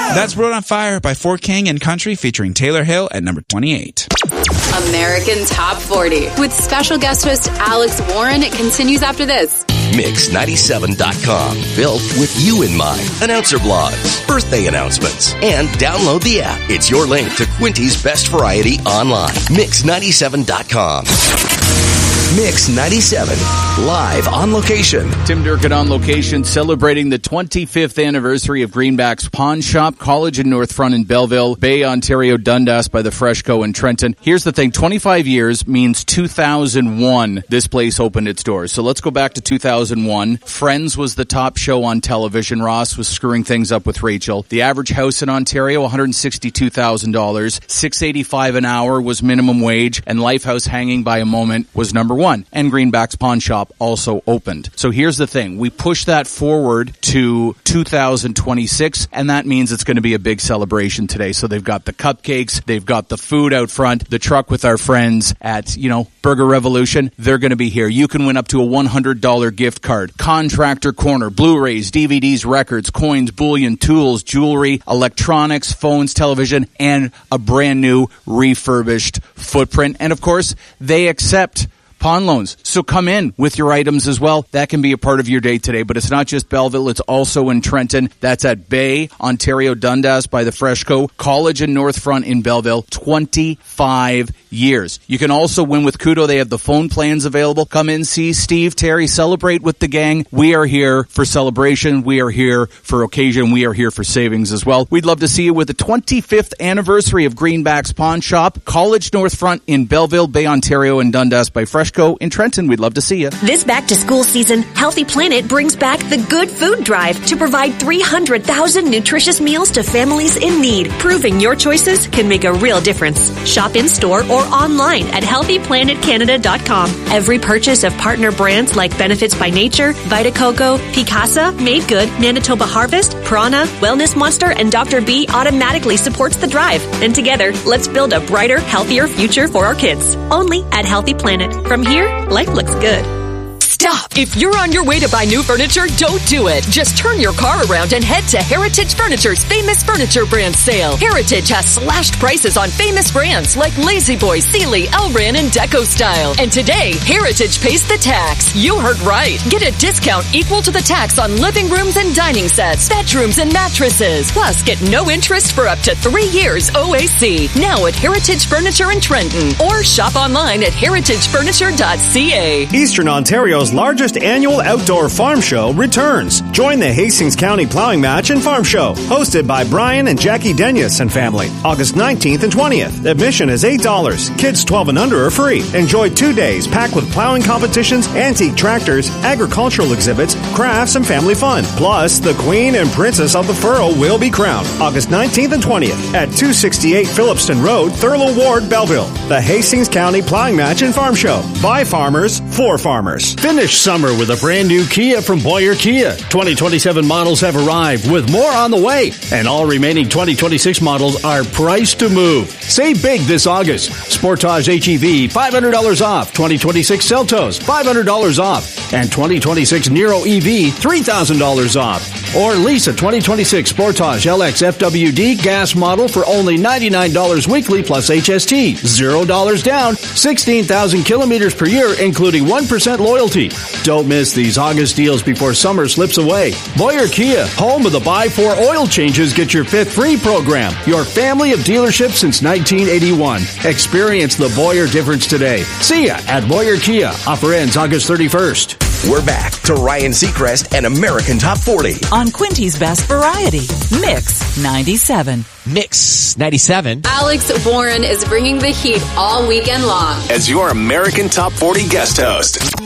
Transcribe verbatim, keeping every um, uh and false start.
That's Road on Fire by Fort King and Country featuring Taylor Hill at number twenty-eight. American Top forty with special guest host Alex Warren. It continues after this. Mix ninety-seven dot com. Built with you in mind. Announcer blogs, birthday announcements, and download the app. It's your link to Quinty's best variety online. Mix ninety-seven dot com. Mix ninety-seven, live on location. Tim Durkin on location, celebrating the twenty-fifth anniversary of Greenback's Pawn Shop, College and North Front in Belleville, Bay, Ontario, Dundas by the Freshco in Trenton. Here's the thing, twenty-five years means two thousand one this place opened its doors. So let's go back to two thousand one. Friends was the top show on television. Ross was screwing things up with Rachel. The average house in Ontario, one hundred sixty-two thousand dollars. six dollars and eighty-five cents an hour was minimum wage, and Lifehouse Hanging by a Moment was number one. And Greenback's Pawn Shop also opened. So here's the thing. We push that forward to two thousand twenty-six, and that means it's going to be a big celebration today. So they've got the cupcakes, they've got the food out front, the truck with our friends at, you know, Burger Revolution. They're going to be here. You can win up to a one hundred dollars gift card. Contractor Corner, Blu-rays, D V Ds, records, coins, bullion, tools, jewelry, electronics, phones, television, and a brand new refurbished footprint. And of course, they accept pawn loans. So come in with your items as well. That can be a part of your day today. But it's not just Belleville. It's also in Trenton. That's at Bay, Ontario, Dundas by the Freshco, College and North Front in Belleville. twenty-five years. You can also win with Kudo. They have the phone plans available. Come in, see Steve, Terry, celebrate with the gang. We are here for celebration. We are here for occasion. We are here for savings as well. We'd love to see you with the twenty-fifth anniversary of Greenback's Pawn Shop, College North Front in Belleville, Bay, Ontario, and Dundas by Freshco in Trenton. We'd love to see you. This back-to-school season, Healthy Planet brings back the Good Food Drive to provide three hundred thousand nutritious meals to families in need, proving your choices can make a real difference. Shop in-store or online at healthy planet canada dot com. Every purchase of partner brands like Benefits by Nature, Vita Coco, Picasa, Made Good, Manitoba Harvest, Prana, Wellness Monster, and Doctor B automatically supports the drive. And together, let's build a brighter, healthier future for our kids. Only at Healthy Planet. From here, life looks good. Stop! If you're on your way to buy new furniture, don't do it. Just turn your car around and head to Heritage Furniture's Famous Furniture Brand Sale. Heritage has slashed prices on famous brands like La-Z-Boy, Sealy, Elran, and Deco Style. And today, Heritage pays the tax. You heard right. Get a discount equal to the tax on living rooms and dining sets, bedrooms, and mattresses. Plus, get no interest for up to three years O A C. Now at Heritage Furniture in Trenton. Or shop online at heritage furniture dot c a. Eastern Ontario's largest annual outdoor farm show returns. Join the Hastings County Plowing Match and Farm Show, hosted by Brian and Jackie Denyus and family, August nineteenth and twentieth. Admission is eight dollars. Kids twelve and under are free. Enjoy two days packed with plowing competitions, antique tractors, agricultural exhibits, crafts, and family fun. Plus, the Queen and Princess of the Furrow will be crowned August nineteenth and twentieth at two sixty-eight Phillipston Road, Thurlow Ward, Belleville. The Hastings County Plowing Match and Farm Show. By farmers, for farmers. Finish summer with a brand new Kia from Boyer Kia. twenty twenty-seven models have arrived with more on the way, and all remaining twenty twenty-six models are priced to move. Save big this August. Sportage H E V, five hundred dollars off. twenty twenty-six Seltos, five hundred dollars off. And twenty twenty-six Nero E V, three thousand dollars off. Or lease a twenty twenty-six Sportage L X F W D gas model for only ninety-nine dollars weekly plus H S T. zero dollars down, sixteen thousand kilometers per year, including one percent loyalty. Don't miss these August deals before summer slips away. Boyer Kia, home of the Buy Four Oil Changes, Get Your Fifth Free program. Your family of dealerships since nineteen eighty-one. Experience the Boyer difference today. See ya at Boyer Kia. Offer ends August thirty-first. We're back to Ryan Seacrest and American Top forty. On Quinty's Best Variety, Mix ninety-seven. Mix ninety-seven. Alex Warren is bringing the heat all weekend long as your American Top forty guest host.